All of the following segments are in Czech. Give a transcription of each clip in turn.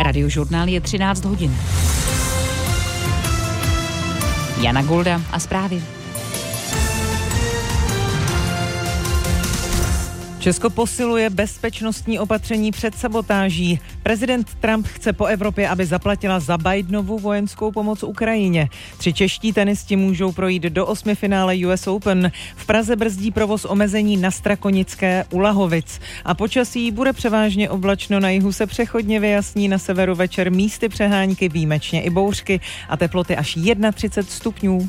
Radiožurnál je 13 hodin. Jana Golda a zprávy. Česko posiluje bezpečnostní opatření před sabotáží. Prezident Trump chce po Evropě, aby zaplatila za Bidenovu vojenskou pomoc Ukrajině. 3 čeští tenisti můžou projít do 8 finále US Open. V Praze brzdí provoz omezení na Strakonické u Lahovic. A počasí bude převážně oblačno, na jihu se přechodně vyjasní, na severu večer místy přehánky, výjimečně i bouřky a teploty až 31 stupňů.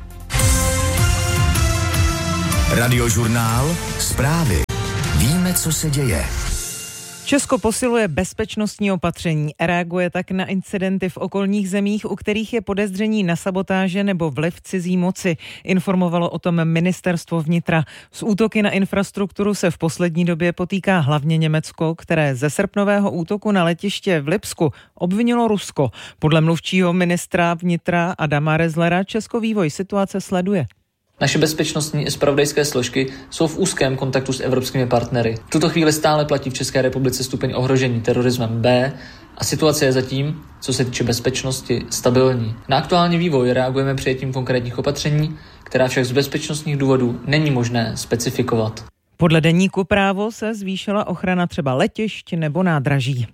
Radiožurnál, zprávy. Víme, co se děje. Česko posiluje bezpečnostní opatření. Reaguje tak na incidenty v okolních zemích, u kterých je podezření na sabotáže nebo vliv cizí moci. Informovalo o tom ministerstvo vnitra. S útoky na infrastrukturu se v poslední době potýká hlavně Německo, které ze srpnového útoku na letiště v Lipsku obvinilo Rusko. Podle mluvčího ministra vnitra Adama Rezlera Česko vývoj situace sleduje. Naše bezpečnostní i zpravodajské složky jsou v úzkém kontaktu s evropskými partnery. V tuto chvíli stále platí v České republice stupeň ohrožení terorismem B a situace je zatím, co se týče bezpečnosti, stabilní. Na aktuální vývoj reagujeme přijetím konkrétních opatření, která však z bezpečnostních důvodů není možné specifikovat. Podle deníku Právo se zvýšila ochrana třeba letišť nebo nádraží.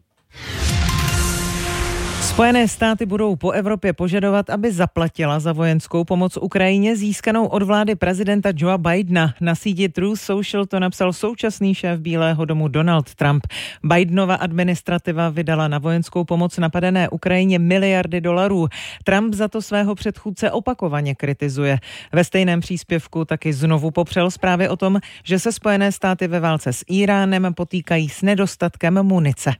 Spojené státy budou po Evropě požadovat, aby zaplatila za vojenskou pomoc Ukrajině získanou od vlády prezidenta Joea Bidena. Na síti Truth Social to napsal současný šéf Bílého domu Donald Trump. Bidenova administrativa vydala na vojenskou pomoc napadené Ukrajině miliardy dolarů. Trump za to svého předchůdce opakovaně kritizuje. Ve stejném příspěvku taky znovu popřel zprávy o tom, že se Spojené státy ve válce s Íránem potýkají s nedostatkem munice.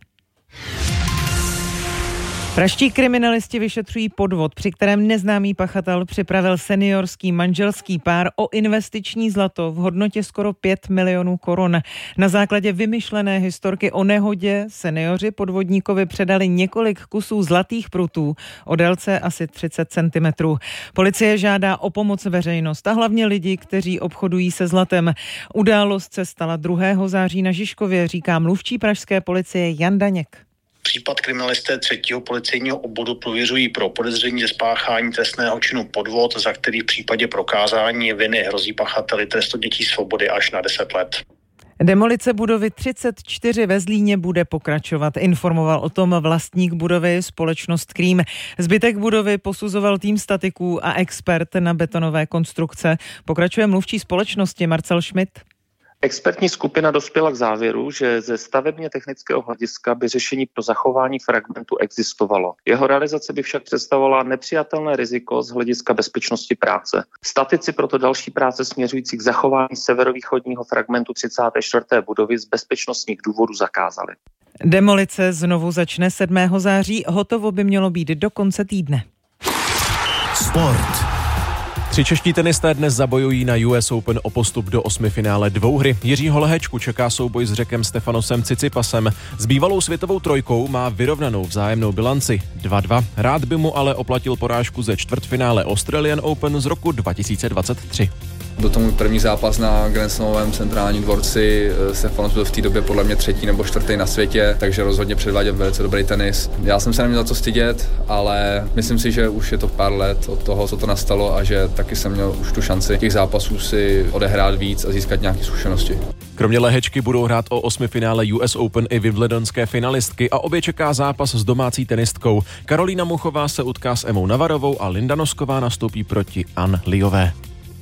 Pražští kriminalisti vyšetřují podvod, při kterém neznámý pachatel připravil seniorský manželský pár o investiční zlato v hodnotě skoro 5 milionů korun. Na základě vymyšlené historky o nehodě seniori podvodníkovi předali několik kusů zlatých prutů o délce asi 30 cm. Policie žádá o pomoc veřejnost a hlavně lidi, kteří obchodují se zlatem. Událost se stala 2. září na Žižkově, říká mluvčí pražské policie Jan Daněk. Případ kriminalisté 3. policejního obvodu prověřují pro podezření ze spáchání trestného činu podvod, za který v případě prokázání viny hrozí pachateli trest odnětí svobody až na 10 let. Demolice budovy 34 ve Zlíně bude pokračovat. Informoval o tom vlastník budovy společnost Krím. Zbytek budovy posuzoval tým statiků a expert na betonové konstrukce. Pokračuje mluvčí společnosti Marcel Schmidt. Expertní skupina dospěla k závěru, že ze stavebně technického hlediska by řešení pro zachování fragmentu existovalo. Jeho realizace by však představovala nepřijatelné riziko z hlediska bezpečnosti práce. Statici proto další práce směřující k zachování severovýchodního fragmentu 34. budovy z bezpečnostních důvodů zakázali. Demolice znovu začne 7. září, hotovo by mělo být do konce týdne. Sport. 3 čeští tenisté dnes zabojují na US Open o postup do 8 finále dvouhry. Jiřího Lehečku čeká souboj s Řekem Stefanosem Cicipasem. S bývalou světovou trojkou má vyrovnanou vzájemnou bilanci 2-2. Rád by mu ale oplatil porážku ze čtvrtfinále Australian Open z roku 2023. Byl to můj první zápas na Grand Slamovém centrálním dvorci. Stefanos byl v té době podle mě 3. nebo 4. na světě, takže rozhodně předváděl velice dobrý tenis. Já jsem se neměl za co stydět, ale myslím si, že už je to pár let od toho, co to nastalo a že taky jsem měl už tu šanci těch zápasů si odehrát víc a získat nějaké zkušenosti. Kromě Lehečky budou hrát o 8 finále US Open i wimbledonské finalistky a obě čeká zápas s domácí tenistkou. Karolína Muchová se utká s Emou Navarovou a Linda Nosková nastoupí proti Ann Liové.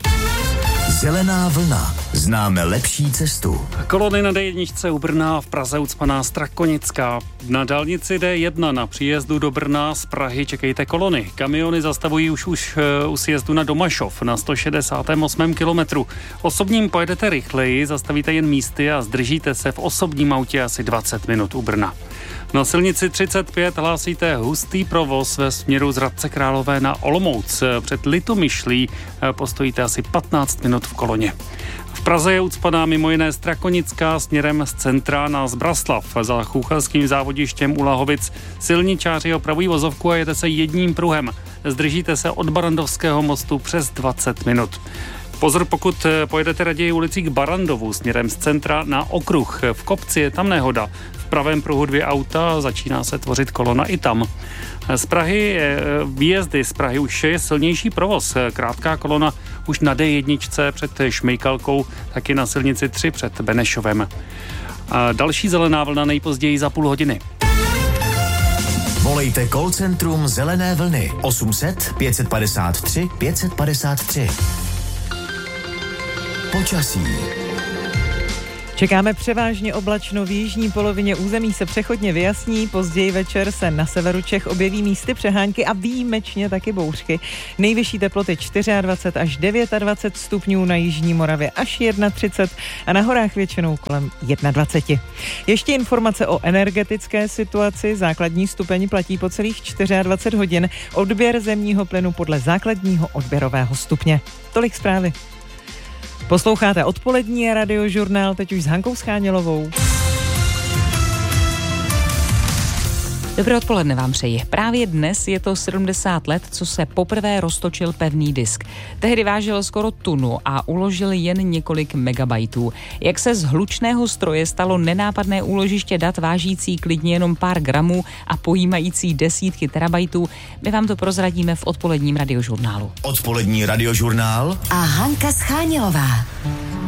Zelená vlna. Známe lepší cestu. Kolony na D1 u Brna, v Praze ucpaná Strakonická. Na dálnici D1 na příjezdu do Brna z Prahy čekejte kolony. Kamiony zastavují už u sjezdu na Domašov na 168. kilometru. Osobním pojedete rychleji, zastavíte jen místy a zdržíte se v osobním autě asi 20 minut u Brna. Na silnici 35 hlásíte hustý provoz ve směru z Hradce Králové na Olomouc. Před Litomyšlí postojíte asi 15 minut v koloně. V Praze je ucpaná mimo jiné Strakonická směrem z centra na Zbraslav. Za Chůchelským závodištěm u Lahovic silničáři opravují vozovku a jede se jedním pruhem. Zdržíte se od Barandovského mostu přes 20 minut. Pozor, pokud pojedete raději ulicí k Barandovu směrem z centra na Okruh. V kopci je tam nehoda. V pravém pruhu 2 auta, začíná se tvořit kolona i tam. Z Prahy, výjezdy z Prahy už je silnější provoz. Krátká kolona už na D1 před Šmejkalkou, taky na silnici 3 před Benešovem. A další zelená vlna nejpozději za půl hodiny. Volejte call centrum Zelené vlny 800 553 553. Počasí. Čekáme převážně oblačno, v jižní polovině území se přechodně vyjasní, později večer se na severu Čech objeví místy přehánky a výjimečně taky bouřky. Nejvyšší teploty 24 až 29 stupňů, na jižní Moravě až 31 a na horách většinou kolem 21. Ještě informace o energetické situaci. Základní stupeň platí po celých 24 hodin. Odběr zemního plynu podle základního odběrového stupně. Tolik zprávy. Posloucháte odpolední radiožurnál, teď už s Hankou Schánělovou. Dobré odpoledne vám přeji. Právě dnes je to 70 let, co se poprvé roztočil pevný disk. Tehdy vážil skoro tunu a uložil jen několik megabajtů. Jak se z hlučného stroje stalo nenápadné úložiště dat vážící klidně jenom pár gramů a pojímající desítky terabajtů, my vám to prozradíme v odpoledním radiožurnálu. Odpolední radiožurnál a Hanka Schánělová.